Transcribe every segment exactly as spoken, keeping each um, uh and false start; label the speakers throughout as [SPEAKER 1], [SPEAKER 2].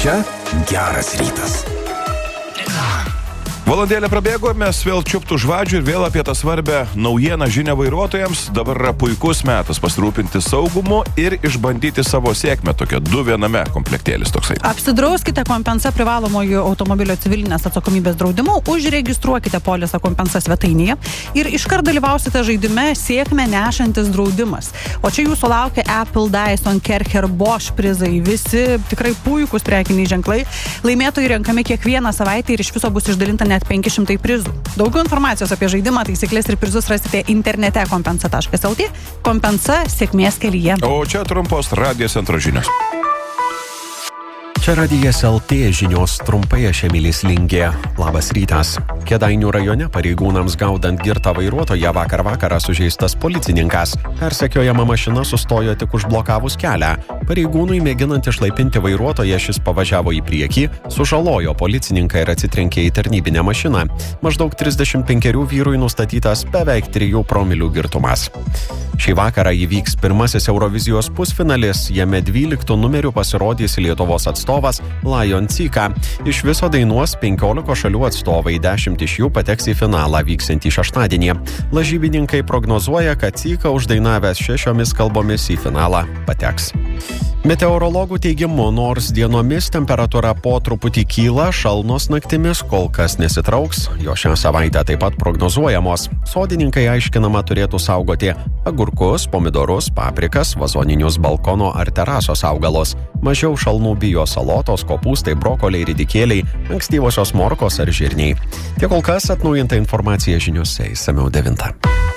[SPEAKER 1] Čia geras rytas.
[SPEAKER 2] Valandėlė prabėgo, mes vėl čiuptų žvadžių ir vėl apie tą svarbę naujieną žinią vairuotojams. Dabar yra puikus metas pasirūpinti saugumu ir išbandyti savo sėkmę. Tokia du viename komplektėlis toksai.
[SPEAKER 3] Apsidrauskite Compensa privalomojų automobilio civilinės atsakomybės draudimu, užregistruokite polisą Compensa svetainėje ir iškart dalyvausite žaidime sėkmę nešantis draudimas. O čia jūsų laukia Apple, Dyson, Kercher, Bosch prizai. Visi tikrai puikūs prekiniai ženklai. Laimėtojai renkami kiekvieną savaitę ir iš viso bus išdalinta net penki šimtai prizų. Daugiau informacijos apie žaidimą, taisyklės ir prizus rasite internete kompensa taškas lt. Compensa sėkmės kelyje.
[SPEAKER 2] O čia trumpos Radijo Centro žinios.
[SPEAKER 4] Čia Radijas L T žinios trumpai, aš Emilis Lingė. Labas rytas. Kėdainių rajone pareigūnams gaudant girtą vairuotoją vakar vakarą sužeistas policininkas. Persekiojama mašina sustojo tik užblokavus kelią. Pareigūnui mėginant išlaipinti vairuotoją, šis pavažiavo į priekį, sužalojo policininką ir atsitrenkė į tarnybinę mašiną. Maždaug trisdešimt penkerių vyrui nustatytas beveik trijų promilių girtumas. Šį vakarą įvyks pirmasis Eurovizijos pusfinalis, jame dvyliktų numerių pasirodys Lietuvos atstovas Lion Cika. Iš viso dainuos penkiolikos šalių atstovai, dešimt iš jų pateks į finalą vyksiantį šeštadienį. Lažybininkai prognozuoja, kad Cika uždainavęs šešiomis kalbomis į finalą pateks. Meteorologų teigimu, nors dienomis temperatūra po truputį kyla, šalnos naktimis kol kas nesitrauks, jo šią savaitę taip pat prognozuojamos. Sodininkai aiškinama turėtų saugoti agurkus, pomidorus, paprikas, vazoninius balkono ar terasos augalus. Mažiau šalnų bijo salotos, kopūstai, brokoliai, ridikėliai, ankstyvosios morkos ar žirniai. Tiek kol kas, atnaujinta informacija žiniose išsamiau devintą.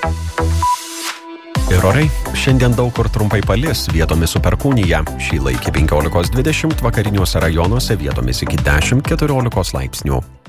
[SPEAKER 4] Ir orai. Šiandien daug kur trumpai palis, vietomis su perkūnija. Šį laikį penkiolikos dvidešimt, vakariniuose rajonuose vietomis iki dešimt keturiolikos laipsnių.